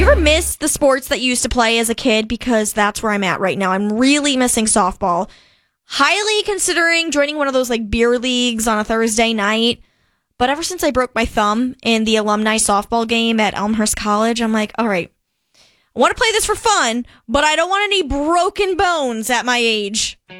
ever miss the sports that you used to play as a kid? Because that's where I'm at right now. I'm really missing softball. Highly considering joining one of those like beer leagues on a Thursday night. But ever since I broke my thumb in the alumni softball game at Elmhurst College, I'm like, all right, I want to play this for fun, but I don't want any broken bones at my age.